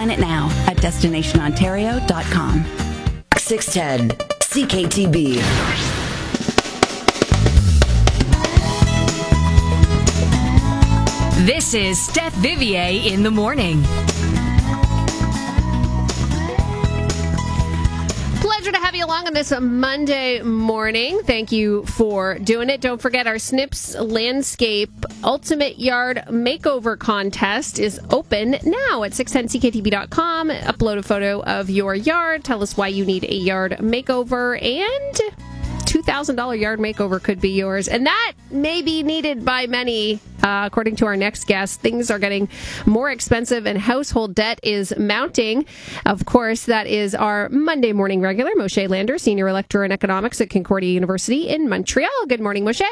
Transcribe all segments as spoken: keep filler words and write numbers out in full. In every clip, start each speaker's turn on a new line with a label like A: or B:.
A: Sign it now at destination ontario dot com.
B: six ten C K T B.
C: This is Steph Vivier in the morning.
D: Pleasure to have you along on this Monday morning. Thank you for doing it. Don't forget our Snips Landscape Ultimate Yard Makeover Contest is open now at six ten C K T B dot com. Upload a photo of your yard. Tell us why you need a yard makeover, and two thousand dollars yard makeover could be yours. And that may be needed by many. Uh, according to our next guest, things are getting more expensive and household debt is mounting. Of course, that is our Monday morning regular, Moshe Lander, Senior Lecturer in Economics at Concordia University in Montreal. Good morning, Moshe.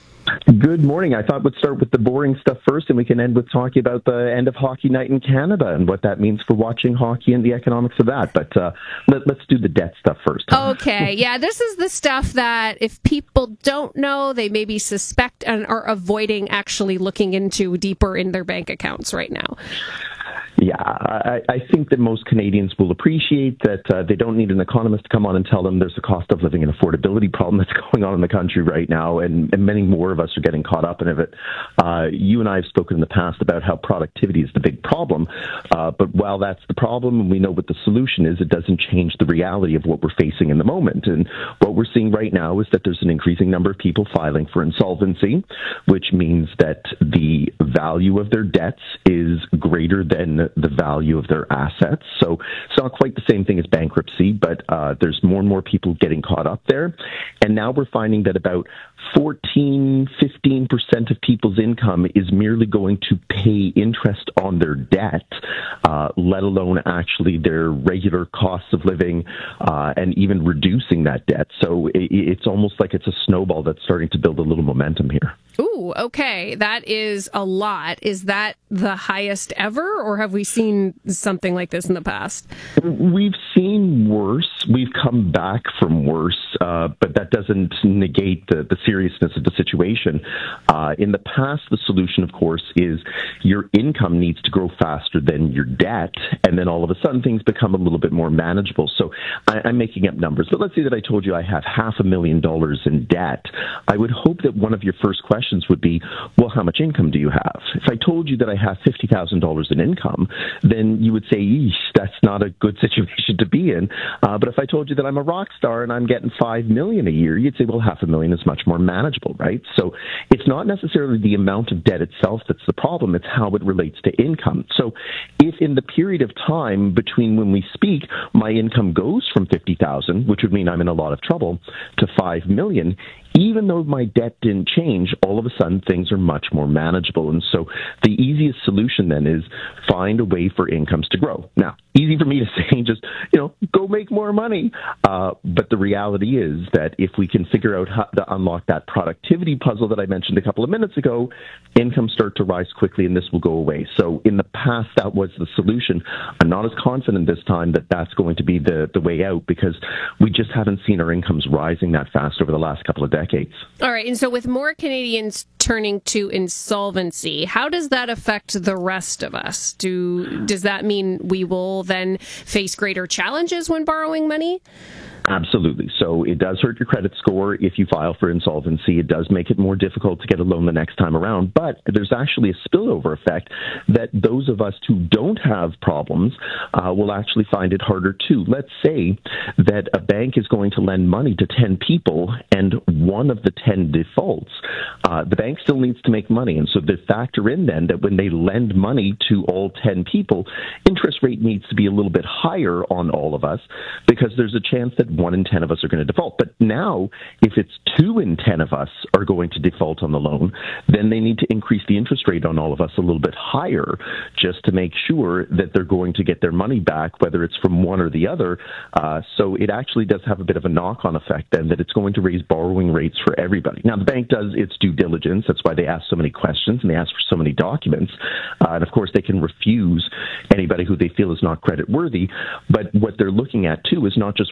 E: Good morning. I thought we'd start with the boring stuff first, and we can end with talking about the end of hockey night in Canada and what that means for watching hockey and the economics of that. But uh, let, let's do the debt stuff first.
D: Okay. Yeah, this is the stuff that if people don't know, they maybe suspect and are avoiding actually looking into deeper in their bank accounts right now.
E: Yeah, I, I think that most Canadians will appreciate that uh, they don't need an economist to come on and tell them there's a cost of living and affordability problem that's going on in the country right now, and, and many more of us are getting caught up in it. Uh, you and I have spoken in the past about how productivity is the big problem, uh, but while that's the problem and we know what the solution is, it doesn't change the reality of what we're facing in the moment. And what we're seeing right now is that there's an increasing number of people filing for insolvency, which means that the value of their debts is greater than the value of their assets. So it's not quite the same thing as bankruptcy, but uh, there's more and more people getting caught up there. And now we're finding that about fourteen, fifteen percent of people's income is merely going to pay interest on their debt, uh, let alone actually their regular costs of living, uh, and even reducing that debt. So it, it's almost like it's a snowball that's starting to build a little momentum here.
D: Ooh, okay. That is a lot. Is that the highest ever, or have we seen something like this in the past?
E: We've seen worse. We've come back from worse, uh, but that doesn't negate the, the seriousness of the situation. Uh, in the past, the solution, of course, is your income needs to grow faster than your debt, and then all of a sudden things become a little bit more manageable. So I, I'm making up numbers, but let's say that I told you I have half a million dollars in debt. I would hope that one of your first questions would be, well, how much income do you have? If I told you that I have fifty thousand dollars in income, then you would say, eesh, that's not a good situation to be in. Uh, but if I told you that I'm a rock star and I'm getting five million dollars a year, you'd say, well, half a million is much more manageable, right? So it's not necessarily the amount of debt itself that's the problem, it's how it relates to income. So if in the period of time between when we speak, my income goes from fifty thousand dollars, which would mean I'm in a lot of trouble, to five million dollars, even though my debt didn't change, all of a sudden things are much more manageable. And so the easiest solution then is find a way for incomes to grow. Now, easy for me to say, just, you know, go make more money. Uh, but the reality is that if we can figure out how to unlock that productivity puzzle that I mentioned a couple of minutes ago, incomes start to rise quickly and this will go away. So in the past, that was the solution. I'm not as confident this time that that's going to be the, the way out, because we just haven't seen our incomes rising that fast over the last couple of decades.
D: All right. And so with more Canadians turning to insolvency, how does that affect the rest of us? Do Does that mean we will then face greater challenges when borrowing money?
E: Absolutely. So it does hurt your credit score if you file for insolvency. It does make it more difficult to get a loan the next time around. But there's actually a spillover effect that those of us who don't have problems uh, will actually find it harder too. Let's say that a bank is going to lend money to ten people and one of the ten defaults. Uh, the bank still needs to make money. And so they factor in then that when they lend money to all ten people, interest rate needs to be a little bit higher on all of us, because there's a chance that one in ten of us are going to default. But now, if it's two in ten of us are going to default on the loan, then they need to increase the interest rate on all of us a little bit higher, just to make sure that they're going to get their money back, whether it's from one or the other. Uh, so it actually does have a bit of a knock-on effect then, that it's going to raise borrowing rates for everybody. Now, the bank does its due diligence. That's why they ask so many questions and they ask for so many documents. Uh, and of course, they can refuse anybody who they feel is not credit worthy. But what they're looking at, too, is not just where you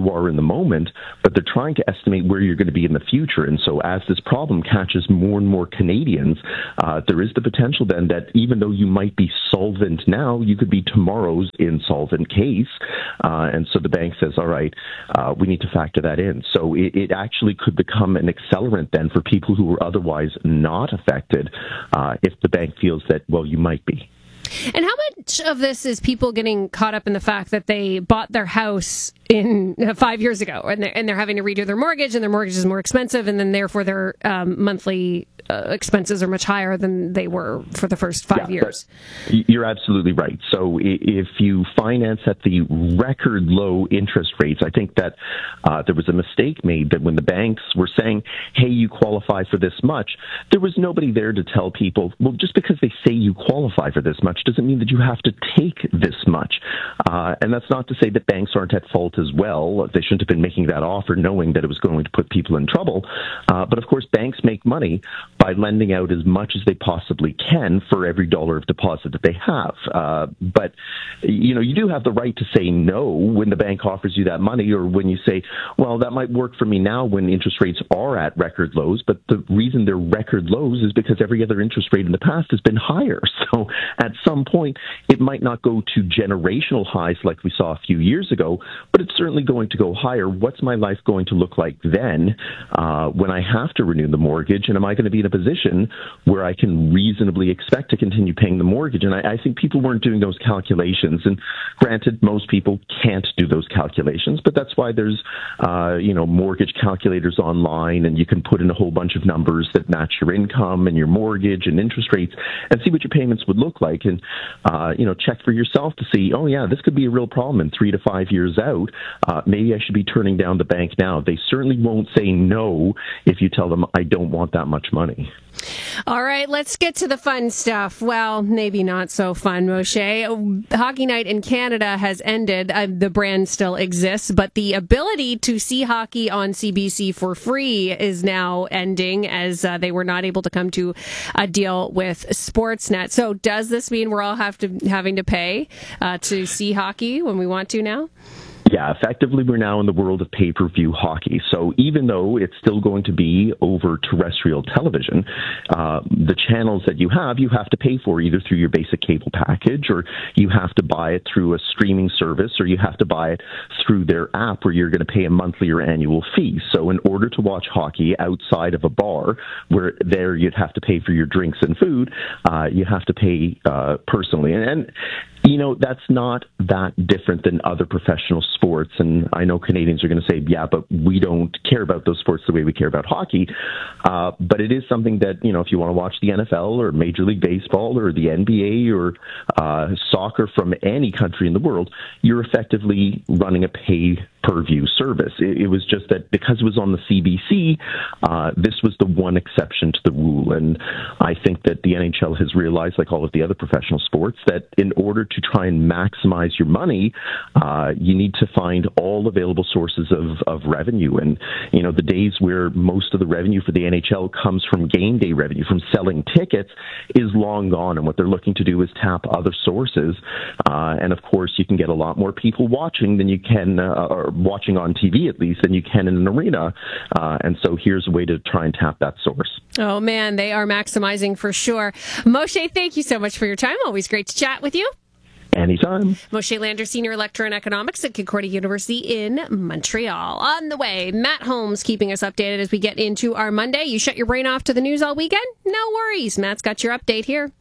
E: you are in the moment, but they're trying to estimate where you're going to be in the future. And so as this problem catches more and more Canadians, uh, there is the potential then that even though you might be solvent now, you could be tomorrow's insolvent case. Uh, and so the bank says, all right, uh, we need to factor that in. So it, it actually could become an accelerant then for people who were otherwise not affected uh, if the bank feels that, well, you might be.
D: And how much of this is people getting caught up in the fact that they bought their house in uh, five years ago and they're, and they're having to redo their mortgage and their mortgage is more expensive and then therefore their um, monthly uh, expenses are much higher than they were for the first five yeah, years?
E: You're absolutely right. So if you finance at the record low interest rates, I think that uh, there was a mistake made that when the banks were saying, hey, you qualify for this much, there was nobody there to tell people, well, just because they say you qualify for this much doesn't mean that you have to take this much. Uh, and that's not to say that banks aren't at fault as well. They shouldn't have been making that offer knowing that it was going to put people in trouble. Uh, but of course, banks make money by lending out as much as they possibly can for every dollar of deposit that they have. Uh, but, you know, you do have the right to say no when the bank offers you that money, or when you say, well, that might work for me now when interest rates are at record lows. But the reason they're record lows is because every other interest rate in the past has been higher. So at some point, it might not go to generational highs like we saw a few years ago, but it's certainly going to go higher. What's my life going to look like then uh, when I have to renew the mortgage? And am I going to be in a position where I can reasonably expect to continue paying the mortgage? And I, I think people weren't doing those calculations. And granted, most people can't do those calculations, but that's why there's, uh, you know, mortgage calculators online, and you can put in a whole bunch of numbers that match your income and your mortgage and interest rates and see what your payments would look like. And, uh, you know, check for yourself to see, oh, yeah, this could be a real problem in three to five years out. Uh, maybe I should be turning down the bank now. They certainly won't say no if you tell them, I don't want that much money.
D: All right, let's get to the fun stuff. Well, maybe not so fun, Moshe. Hockey Night in Canada has ended. Uh, the brand still exists, but the ability to see hockey on C B C for free is now ending, as uh, they were not able to come to a deal with Sportsnet. So does this mean we're all have to having to pay uh, to see hockey when we want to now?
E: Yeah, effectively, we're now in the world of pay-per-view hockey. So even though it's still going to be over terrestrial television, uh, the channels that you have, you have to pay for either through your basic cable package, or you have to buy it through a streaming service, or you have to buy it through their app where you're going to pay a monthly or annual fee. So in order to watch hockey outside of a bar, where there you'd have to pay for your drinks and food, uh, you have to pay uh, personally. And, and you know, that's not that different than other professional sports. And I know Canadians are going to say, yeah, but we don't care about those sports the way we care about hockey. Uh, but it is something that, you know, if you want to watch the N F L or Major League Baseball or the N B A or uh, soccer from any country in the world, you're effectively running a pay-per-view service. It, it was just that because it was on the C B C, uh, this was the one exception to the rule. And I think that the N H L has realized, like all of the other professional sports, that in order to try and maximize your money, uh, you need to find all available sources of, of revenue. And, you know, the days where most of the revenue for the N H L comes from game day revenue, from selling tickets, is long gone. And what they're looking to do is tap other sources. Uh, and, of course, you can get a lot more people watching than you can, uh, or watching on T V at least, than you can in an arena. Uh, and so here's a way to try and tap that source.
D: Oh, man, they are maximizing for sure. Moshe, thank you so much for your time. Always great to chat with you.
E: Anytime.
D: Moshe Lander, Senior Lecturer in Economics at Concordia University in Montreal. On the way, Matt Holmes keeping us updated as we get into our Monday. You shut your brain off to the news all weekend? No worries. Matt's got your update here.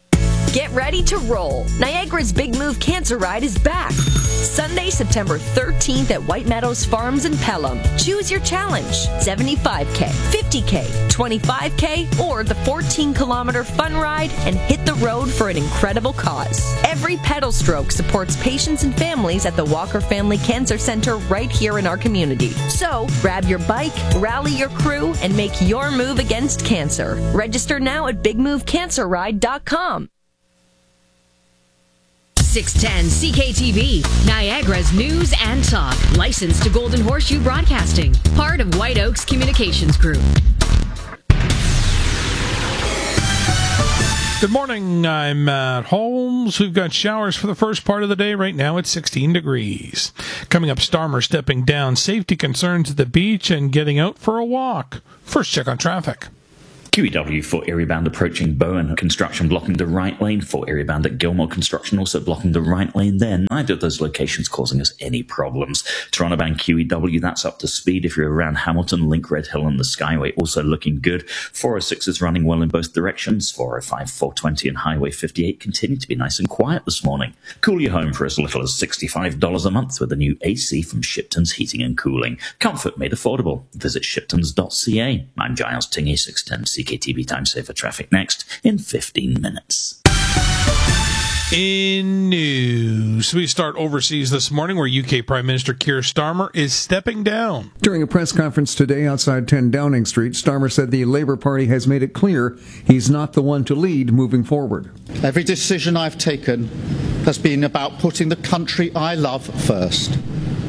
B: Get ready to roll. Niagara's Big Move Cancer Ride is back. Sunday, September thirteenth at White Meadows Farms in Pelham. Choose your challenge. seventy-five K, fifty K, twenty-five K, or the fourteen kilometer fun ride, and hit the road for an incredible cause. Every pedal stroke supports patients and families at the Walker Family Cancer Center right here in our community. So, grab your bike, rally your crew, and make your move against cancer. Register now at big move cancer ride dot com.
C: six ten C K T V, Niagara's news and talk. Licensed to Golden Horseshoe Broadcasting. Part of White Oaks Communications Group.
F: Good morning, I'm Matt Holmes. We've got showers for the first part of the day. Right now it's sixteen degrees. Coming up, Starmer stepping down safety concerns at the beach and getting out for a walk. First check on traffic.
G: Q E W for Erie-bound approaching Bowen. Construction blocking the right lane for Erie-bound at Gilmore. Construction also blocking the right lane there. Neither of those locations causing us any problems. Toronto-bound Q E W, that's up to speed. If you're around Hamilton, Link, Red Hill and the Skyway, also looking good. four oh six is running well in both directions. four oh five, four twenty and Highway fifty-eight continue to be nice and quiet this morning. Cool your home for as little as sixty-five dollars a month with the new A C from Shipton's Heating and Cooling. Comfort made affordable. Visit shiptons dot c a. I'm Giles Tingy, six ten C K T V Time Saver Traffic next in fifteen minutes.
F: In news, we start overseas this morning where U K Prime Minister Keir Starmer is stepping down.
H: During a press conference today outside ten Downing Street, Starmer said the Labour Party has made it clear he's not the one to lead moving forward.
I: Every decision I've taken has been about putting the country I love first.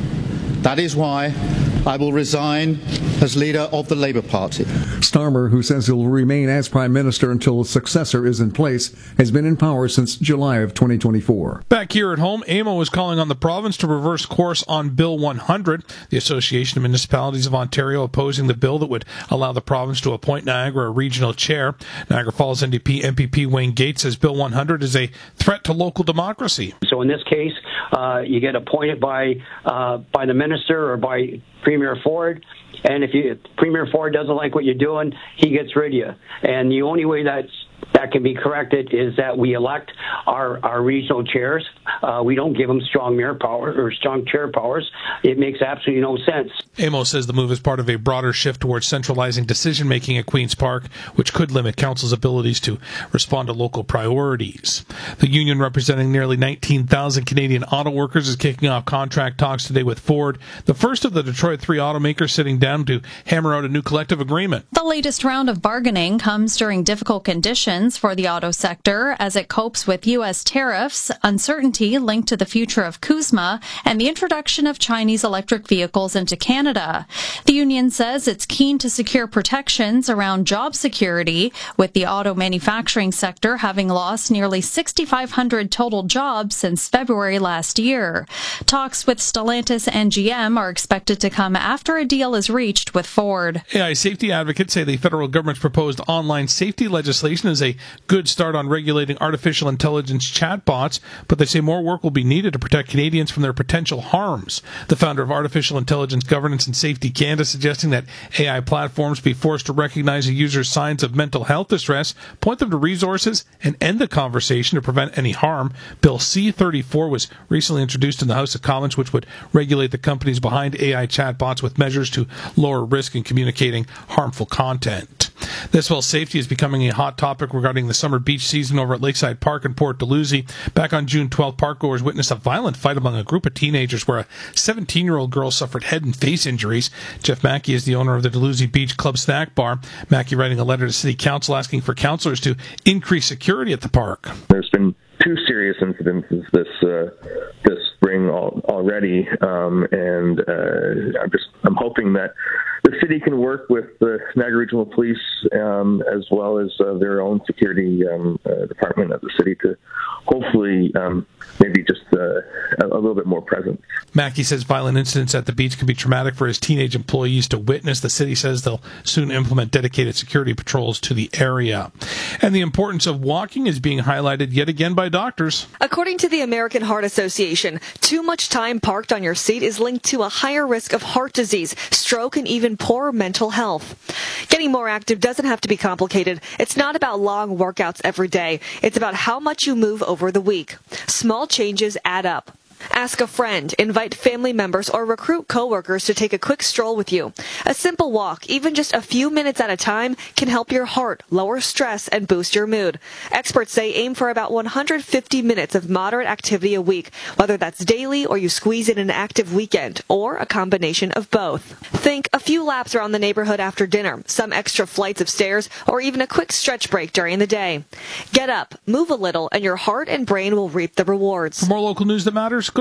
I: That is why I will resign as leader of the Labour Party.
H: Starmer, who says he'll remain as Prime Minister until a successor is in place, has been in power since July of twenty twenty-four.
F: Back here at home, A M O is calling on the province to reverse course on Bill one hundred. The Association of Municipalities of Ontario opposing the bill that would allow the province to appoint Niagara a regional chair. Niagara Falls N D P M P P Wayne Gates says Bill one hundred is a threat to local democracy.
J: So in this case, uh, you get appointed by uh, by the minister or by Premier Ford, and if, you, if Premier Ford doesn't like what you're doing, he gets rid of you. And the only way that's that can be corrected is that we elect our, our regional chairs. Uh, we don't give them strong mayor power or strong chair powers. It makes absolutely no sense.
F: A M O says the move is part of a broader shift towards centralizing decision-making at Queen's Park, which could limit council's abilities to respond to local priorities. The union representing nearly nineteen thousand Canadian auto workers is kicking off contract talks today with Ford, the first of the Detroit three automakers sitting down to hammer out a new collective agreement.
K: The latest round of bargaining comes during difficult conditions for the auto sector as it copes with U S tariffs, uncertainty linked to the future of CUSMA, and the introduction of Chinese electric vehicles into Canada. The union says it's keen to secure protections around job security, with the auto manufacturing sector having lost nearly six thousand five hundred total jobs since February last year. Talks with Stellantis and G M are expected to come after a deal is reached with Ford.
F: A I safety advocates say the federal government's proposed online safety legislation is a good start on regulating artificial intelligence chatbots, but they say more work will be needed to protect Canadians from their potential harms. The founder of Artificial Intelligence Governance and Safety Canada suggesting that A I platforms be forced to recognize a user's signs of mental health distress, point them to resources, and end the conversation to prevent any harm. Bill C thirty-four was recently introduced in the House of Commons, which would regulate the companies behind A I chatbots with measures to lower risk in communicating harmful content. This while safety is becoming a hot topic regarding the summer beach season over at Lakeside Park in Port Dalhousie. Back on June twelfth, parkgoers witnessed a violent fight among a group of teenagers where a seventeen-year-old girl suffered head and face injuries. Jeff Mackey is the owner of the Dalhousie Beach Club Snack Bar. Mackey writing a letter to City Council asking for councillors to increase security at the park.
L: There's been two serious incidences this uh, this spring al- already, um, and uh, I'm just I'm hoping that the city can work with the Niagara Regional Police um, as well as uh, their own security um, uh, department of the city to hopefully um, maybe just uh, a, a little bit more presence.
F: Mackey says violent incidents at the beach can be traumatic for his teenage employees to witness. The city says they'll soon implement dedicated security patrols to the area. And the importance of walking is being highlighted yet again by doctors.
M: According to the American Heart Association, too much time parked on your seat is linked to a higher risk of heart disease, stroke, and even poor mental health. Getting more active doesn't have to be complicated. It's not about long workouts every day. It's about how much you move over the week. Small changes add up. Ask a friend, invite family members, or recruit coworkers to take a quick stroll with you. A simple walk, even just a few minutes at a time, can help your heart, lower stress, and boost your mood. Experts say aim for about one hundred fifty minutes of moderate activity a week, whether that's daily or you squeeze in an active weekend, or a combination of both. Think a few laps around the neighborhood after dinner, some extra flights of stairs, or even a quick stretch break during the day. Get up, move a little, and your heart and brain will reap the rewards.
F: For more local news that matters, go to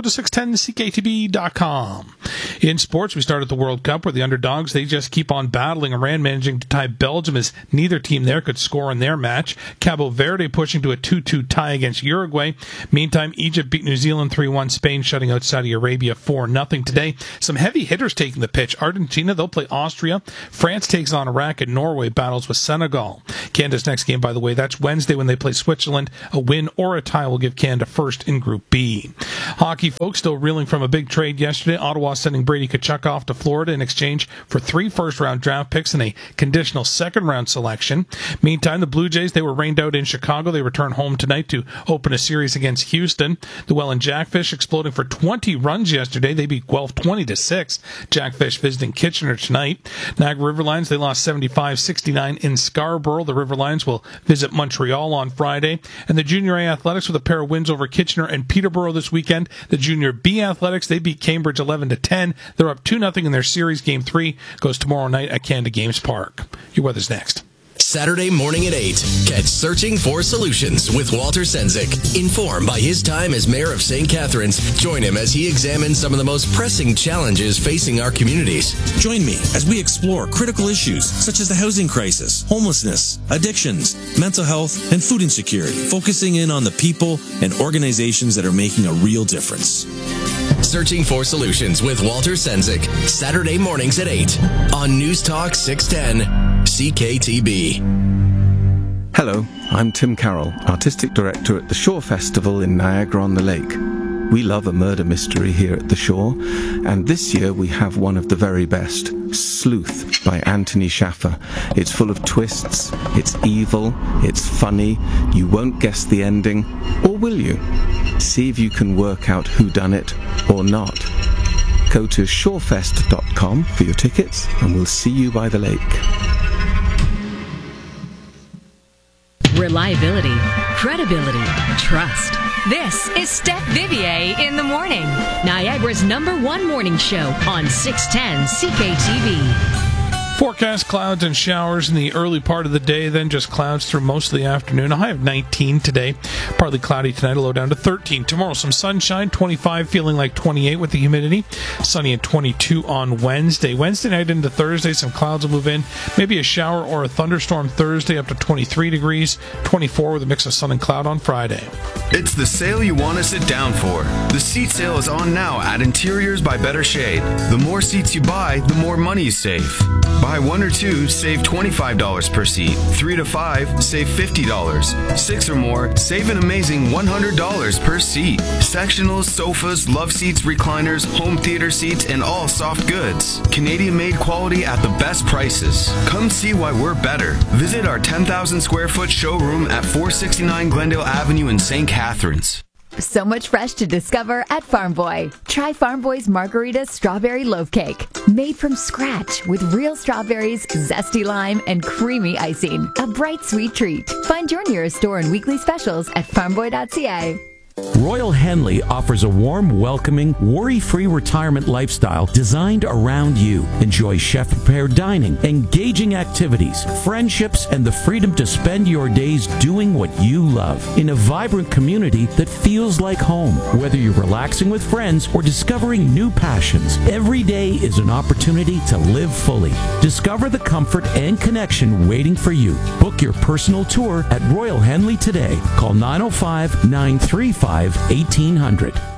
F: to six ten C K T B dot com. In sports, we start at the World Cup where the underdogs, they just keep on battling. Iran managing to tie Belgium as neither team there could score in their match. Cabo Verde pushing to a two two tie against Uruguay. Meantime, Egypt beat New Zealand three one. Spain shutting out Saudi Arabia four nothing today. Some heavy hitters taking the pitch. Argentina, they'll play Austria. France takes on Iraq, and Norway battles with Senegal. Canada's next game, by the way, that's Wednesday when they play Switzerland. A win or a tie will give Canada first in Group B. Hockey folks still reeling from a big trade yesterday. Ottawa sending Brady Tkachuk off to Florida in exchange for three first-round draft picks and a conditional second-round selection. Meantime, the Blue Jays, they were rained out in Chicago. They return home tonight to open a series against Houston. The Welland Jackfish exploding for twenty runs yesterday. They beat Guelph twenty to six. Jackfish visiting Kitchener tonight. Niagara Riverlions, they lost seventy-five sixty-nine in Scarborough. The Riverlions will visit Montreal on Friday. And the Junior A Athletics with a pair of wins over Kitchener and Peterborough this weekend. The Junior B Athletics, they beat Cambridge eleven to ten. They're up two nothing in their series. Game three goes tomorrow night at Canada Games Park. Your weather's next.
N: Saturday morning at eight. Catch Searching for Solutions with Walter Sendzik. Informed by his time as mayor of Saint Catharines, join him as he examines some of the most pressing challenges facing our communities.
O: Join me as we explore critical issues such as the housing crisis, homelessness, addictions, mental health, and food insecurity, focusing in on the people and organizations that are making a real difference.
N: Searching for Solutions with Walter Sendzik. Saturday mornings at eight on News Talk six ten C K T B.
P: Hello, I'm Tim Carroll, Artistic Director at the Shore Festival in Niagara-on-the-Lake. We love a murder mystery here at the Shore, and this year we have one of the very best, Sleuth by Anthony Schaffer. It's full of twists, it's evil, it's funny, you won't guess the ending, or will you? See if you can work out who done it or not. Go to shorefest dot com for your tickets, and we'll see you by the lake.
C: Reliability, credibility, trust. This is Steph Vivier in the morning. Niagara's number one morning show on six ten C K T V.
F: Forecast clouds and showers in the early part of the day, then just clouds through most of the afternoon. A high of nineteen today. Partly cloudy tonight, a low down to thirteen. Tomorrow, some sunshine, twenty-five, feeling like twenty-eight with the humidity. Sunny at twenty-two on Wednesday. Wednesday night into Thursday, some clouds will move in. Maybe a shower or a thunderstorm Thursday, up to twenty-three degrees. twenty-four with a mix of sun and cloud on Friday.
Q: It's the sale you want to sit down for. The seat sale is on now at Interiors by Better Shade. The more seats you buy, the more money you save. Buy one or two, save twenty-five dollars per seat. Three to five, save fifty dollars. Six or more, save an amazing one hundred dollars per seat. Sectionals, sofas, love seats, recliners, home theater seats, and all soft goods. Canadian-made quality at the best prices. Come see why we're better. Visit our ten thousand square foot showroom at four sixty-nine Glendale Avenue in Saint Catharines.
R: So much fresh to discover at Farm Boy. Try Farm Boy's Margarita Strawberry Loaf Cake. Made from scratch with real strawberries, zesty lime, and creamy icing. A bright, sweet treat. Find your nearest store and weekly specials at farm boy dot c a.
S: Royal Henley offers a warm, welcoming, worry-free retirement lifestyle designed around you. Enjoy chef-prepared dining, engaging activities, friendships, and the freedom to spend your days doing what you love in a vibrant community that feels like home. Whether you're relaxing with friends or discovering new passions, every day is an opportunity to live fully. Discover the comfort and connection waiting for you. Book your personal tour at Royal Henley today. Call nine oh five, nine three five, eighteen hundred.